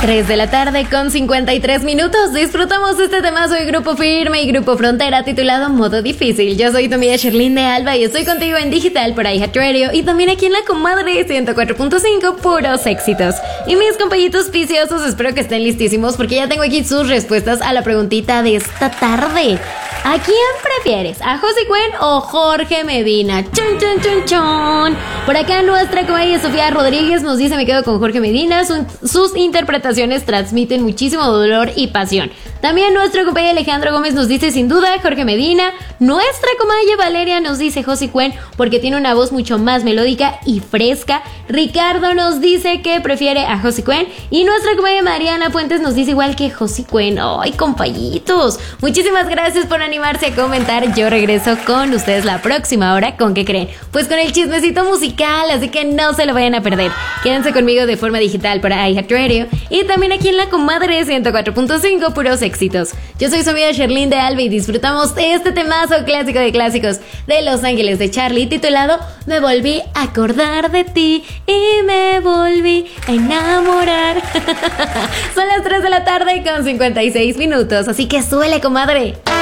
3 de la tarde con 53 minutos. Disfrutamos este temazo de Grupo Firme y Grupo Frontera titulado Modo Difícil. Yo soy tu amiga Sherlyn de Alba y estoy contigo en digital por iHeartRadio y también aquí en La Comadre 104.5, puros éxitos. Y mis compañitos viciosos, espero que estén listísimos porque ya tengo aquí sus respuestas a la preguntita de esta tarde. ¿A quién prefieres? ¿A Josy Cuen o Jorge Medina? ¡Chon, chon, chon, chon! Por acá nuestra comadre Sofía Rodríguez nos dice: me quedo con Jorge Medina, sus interpretaciones transmiten muchísimo dolor y pasión. También nuestro compañero Alejandro Gómez nos dice: sin duda Jorge Medina. Nuestra comadre Valeria nos dice Josy Cuen porque tiene una voz mucho más melódica y fresca. Ricardo nos dice que prefiere a Josy Cuen y nuestra comadre Mariana Fuentes nos dice igual que Josy Cuen. ¡Ay, compañitos! Muchísimas gracias por animarse a comentar. Yo regreso con ustedes la próxima hora. ¿Con qué creen? Pues con el chismecito musical, así que no se lo vayan a perder. Quédense conmigo de forma digital para iHeartRadio y también aquí en La Comadre 104.5, puros éxitos. Yo soy su amiga Sherlyn de Alba y disfrutamos de este temazo clásico de clásicos de Los Ángeles de Charlie titulado Me volví a acordar de ti y me volví a enamorar. Son las 3 de la tarde con 56 minutos, así que súbele, comadre.